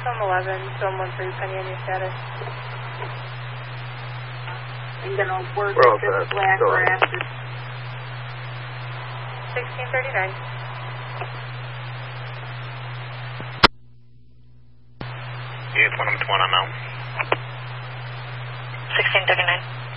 Film 11, Film 13, Penny on your status. I'm going to work with this black grass. 1639. Yeah, 1 on Mountain. 1639.